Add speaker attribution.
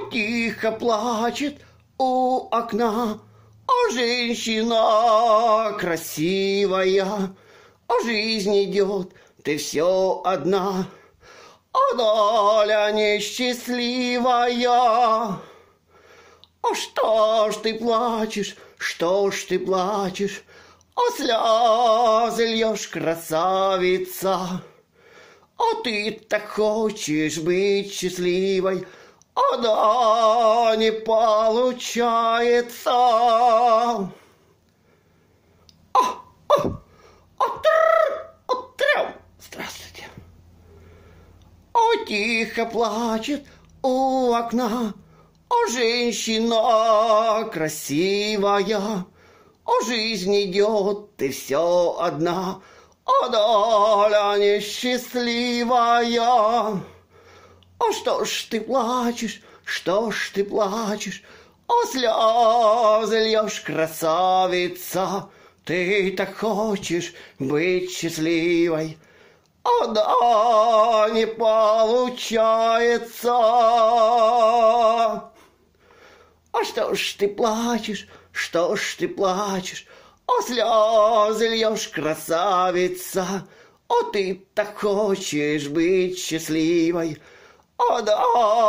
Speaker 1: тихо плачет у окна, а женщина красивая, а жизнь идет, ты все одна, а доля несчастливая. А что ж ты плачешь, что ж ты плачешь, а слезы льешь, красавица? А ты так хочешь быть счастливой, а да не получается. Здравствуйте. Тихо плачет у окна, женщина красивая, жизнь идет, ты все одна, доля несчастливая. Что ж ты плачешь, что ж ты плачешь, слезы льешь, красавица? Ты так хочешь быть счастливой, да не получается. Что ж ты плачешь, что ж ты плачешь, слезы льешь, красавица? Ты так хочешь быть счастливой, да